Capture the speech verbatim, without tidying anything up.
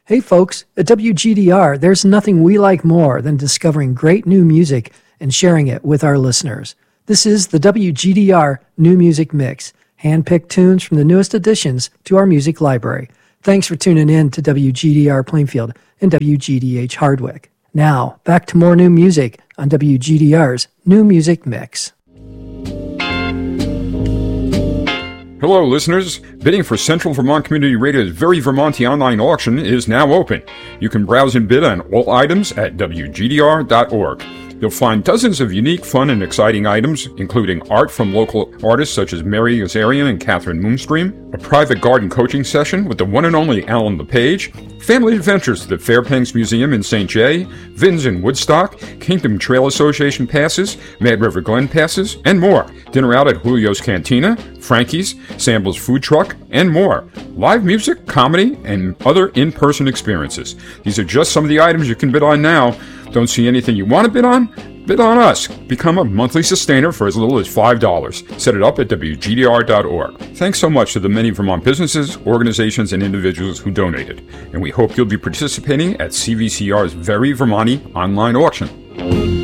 Hey folks, at W G D R, there's nothing we like more than discovering great new music and sharing it with our listeners. This is the W G D R New Music Mix, hand-picked tunes from the newest additions to our music library. Thanks for tuning in to W G D R Plainfield and W G D H Hardwick. Now, back to more new music on W G D R's New Music Mix. Hello, listeners. Bidding for Central Vermont Community Radio's Very Vermonty online auction is now open. You can browse and bid on all items at W G D R dot org. You'll find dozens of unique, fun, and exciting items, including art from local artists such as Mary Azarian and Catherine Moonstream, a private garden coaching session with the one and only Alan LePage, family adventures to the Fairbanks Museum in Saint Jay, Vins in Woodstock, Kingdom Trail Association passes, Mad River Glen passes, and more. Dinner out at Julio's Cantina, Frankie's, Samble's Food Truck, and more. Live music, comedy, and other in-person experiences. These are just some of the items you can bid on now. Don't see anything you want to bid on? Bid on us. Become a monthly sustainer for as little as five dollars. Set it up at W G D R dot org. Thanks so much to the many Vermont businesses, organizations, and individuals who donated. And we hope you'll be participating at C V C R's Very Vermonty online auction.